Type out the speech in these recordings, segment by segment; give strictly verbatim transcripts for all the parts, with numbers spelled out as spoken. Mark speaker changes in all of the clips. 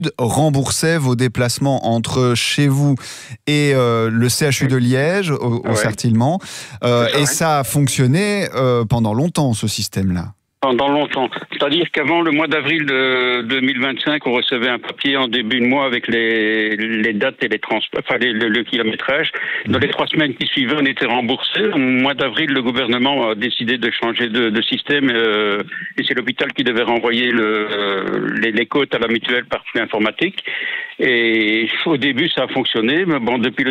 Speaker 1: remboursait vos déplacements entre chez vous et euh, le C H U de Liège, au, au
Speaker 2: Ouais.
Speaker 1: Sartillement. Euh,
Speaker 2: Ça,
Speaker 1: et
Speaker 2: ouais.
Speaker 1: ça a fonctionné euh, pendant longtemps, ce système-là.
Speaker 2: Pendant longtemps. C'est-à-dire qu'avant le mois d'avril de deux mille vingt-cinq, on recevait un papier en début de mois avec les, les dates et les trans, enfin les, le, le kilométrage. Dans les trois semaines qui suivaient, on était remboursé. Au mois d'avril, le gouvernement a décidé de changer de, de système euh, et c'est l'hôpital qui devait renvoyer le, les, les cotes à la mutuelle par flux informatique. Et au début, ça a fonctionné. Mais bon, depuis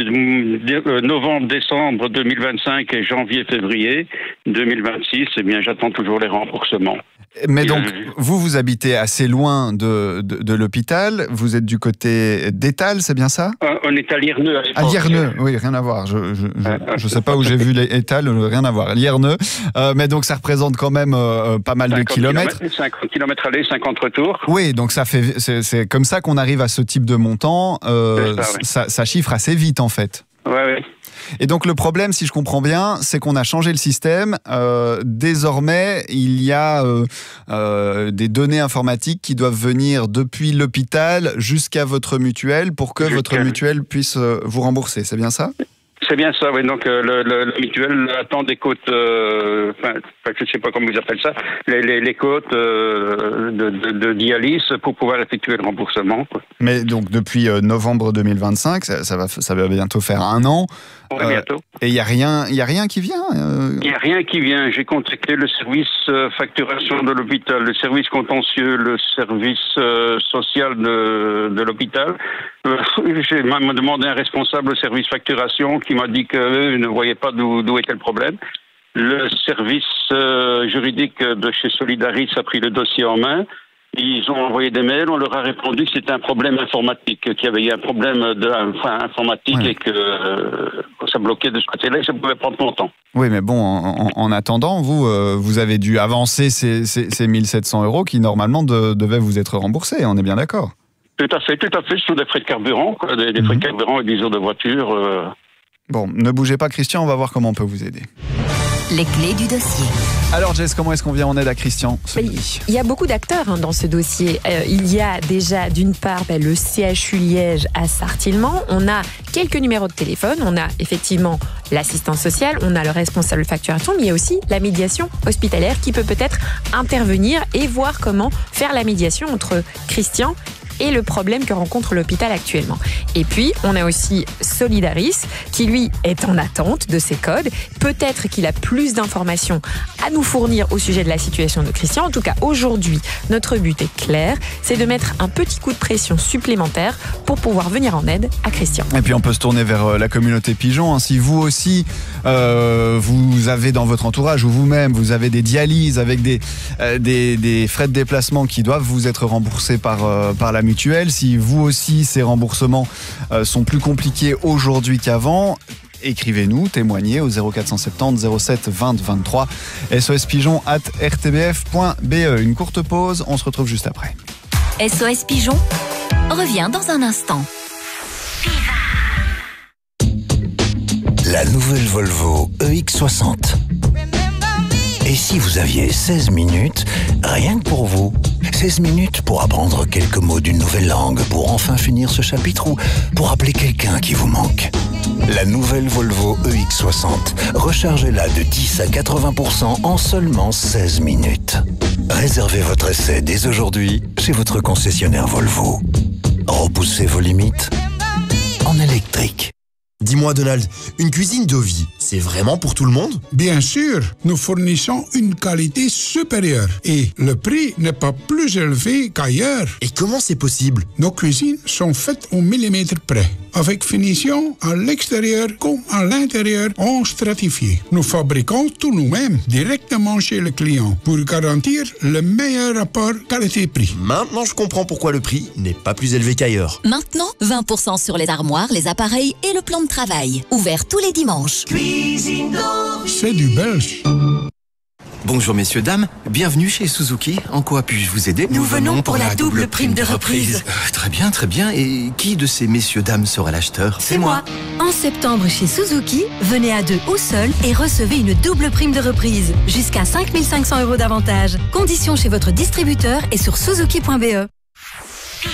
Speaker 2: le novembre, décembre deux mille vingt-cinq et janvier, février deux mille vingt-six, eh bien, j'attends toujours les remboursements.
Speaker 1: Mais donc,
Speaker 2: Euh,
Speaker 1: vous, vous habitez assez loin de, de, de l'hôpital. Vous êtes du côté d'Étal, c'est bien ça?
Speaker 2: Euh, On est à Lierneux à
Speaker 1: À
Speaker 2: l'époque.
Speaker 1: Lierneux, oui, rien à voir. Je je, je,
Speaker 2: Euh,
Speaker 1: je sais pas où j'ai vu les Étal, rien à voir. Lierneux, euh, mais donc ça représente quand même euh, pas mal de kilomètres.
Speaker 2: cinquante kilomètres aller, cinquante retours.
Speaker 1: Oui, donc ça fait, c'est, c'est comme ça qu'on arrive à ce type de montant. Euh,
Speaker 2: C'est ça, ouais.
Speaker 1: ça, ça chiffre assez vite en fait.
Speaker 2: Ouais, ouais.
Speaker 1: Et donc le problème, si je comprends bien, c'est qu'on a changé le système. Euh, désormais, il y a euh, euh, des données informatiques qui doivent venir depuis l'hôpital jusqu'à votre mutuelle pour que
Speaker 2: Jusqu'à-
Speaker 1: votre mutuelle puisse euh, vous rembourser. C'est bien ça?
Speaker 2: C'est bien ça, oui. Donc euh, le, le, le mutuel attend des cotes, euh, enfin, enfin, je ne sais pas comment ils appellent ça, les, les, les cotes euh, de, de, de dialyse pour pouvoir effectuer le remboursement, quoi.
Speaker 1: Mais donc depuis euh, novembre deux mille vingt-cinq, ça, ça va, ça va bientôt faire un an.
Speaker 2: Ouais,
Speaker 1: Euh,
Speaker 2: bientôt.
Speaker 1: Et il y a rien, il y a rien qui vient. euh,
Speaker 2: Il n'y a rien qui vient. J'ai contacté le service euh, facturation de l'hôpital, le service contentieux, le service euh, social de, de l'hôpital. Euh, j'ai même demandé à un responsable au service facturation qui m'a dit qu'eux ne voyaient pas d'où, d'où était le problème. Le service euh, juridique de chez Solidaris a pris le dossier en main. Ils ont envoyé des mails, on leur a répondu que c'était un problème informatique, qu'il y avait eu un problème de, enfin, informatique
Speaker 1: Ouais.
Speaker 2: et que euh, ça bloquait de ce côté-là et ça pouvait prendre longtemps.
Speaker 1: Oui, mais bon, en, en- en attendant, vous, euh, vous avez dû avancer ces, ces, ces mille sept cents euros qui normalement de- devaient vous être remboursés. On est bien d'accord.
Speaker 2: Tout à fait, tout à fait, sur des frais de carburant, quoi, des, des frais de carburant et des heures de voiture. Euh...
Speaker 1: Bon, ne bougez pas, Christian, on va voir comment on peut vous aider.
Speaker 3: Les clés du dossier.
Speaker 1: Alors, Jess, comment est-ce qu'on vient en aide à Christian ce
Speaker 4: Mais
Speaker 1: midi?
Speaker 4: il y a beaucoup d'acteurs hein, dans ce dossier. Euh, il y a déjà d'une part ben, le C H U Liège à Sartillement. On a quelques numéros de téléphone. On a effectivement l'assistance sociale. On a le responsable de facturation. Mais il y a aussi la médiation hospitalière qui peut peut-être intervenir et voir comment faire la médiation entre Christian et le problème que rencontre l'hôpital actuellement. Et puis, on a aussi Solidaris, qui lui est en attente de ses codes. Peut-être qu'il a plus d'informations à nous fournir au sujet de la situation de Christian. En tout cas, aujourd'hui, notre but est clair, c'est de mettre un petit coup de pression supplémentaire pour pouvoir venir en aide à Christian.
Speaker 1: Et puis on peut se tourner vers euh, la communauté Pigeon. hein. Si vous aussi, euh, vous avez dans votre entourage ou vous-même, vous avez des dialyses avec des, euh, des, des frais de déplacement qui doivent vous être remboursés par, euh, par la mutuelle, si vous aussi ces remboursements euh, sont plus compliqués aujourd'hui qu'avant, écrivez-nous, témoignez au zéro quatre cent soixante-dix zéro sept vingt vingt-trois, sospigeon arobase r t b f point b e. Une courte pause, on se retrouve juste après.
Speaker 3: S O S Pigeon revient dans un instant.
Speaker 5: La nouvelle Volvo E X soixante. Et si vous aviez seize minutes, rien que pour vous? seize minutes pour apprendre quelques mots d'une nouvelle langue, pour enfin finir ce chapitre ou pour appeler quelqu'un qui vous manque. La nouvelle Volvo E X soixante. Rechargez-la de dix à quatre-vingts pour cent en seulement seize minutes. Réservez votre essai dès aujourd'hui chez votre concessionnaire Volvo. Repoussez vos limites en électrique.
Speaker 6: Dis-moi Donald, une cuisine Dovi, c'est vraiment pour tout le monde?
Speaker 7: Bien sûr, nous fournissons une qualité supérieure et le prix n'est pas plus élevé qu'ailleurs.
Speaker 6: Et comment c'est possible?
Speaker 7: Nos cuisines sont faites au millimètre près, avec finition à l'extérieur comme à l'intérieur en stratifié. Nous fabriquons tout nous-mêmes, directement chez le client, pour garantir le meilleur rapport qualité-prix.
Speaker 6: Maintenant je comprends pourquoi le prix n'est pas plus élevé qu'ailleurs.
Speaker 3: Maintenant, vingt pour cent sur les armoires, les appareils et le plan de travail. Ouvert tous les dimanches.
Speaker 7: C'est du belge.
Speaker 8: Bonjour messieurs, dames, bienvenue chez Suzuki. En quoi puis-je vous aider?
Speaker 3: Nous venons pour la double prime de reprise.
Speaker 8: Euh, très bien, très bien. Et qui de ces messieurs, dames sera l'acheteur?
Speaker 3: C'est moi. En septembre chez Suzuki, venez à deux ou seul et recevez une double prime de reprise. Jusqu'à cinq mille cinq cents euros d'avantage. Conditions chez votre distributeur et sur suzuki point b e.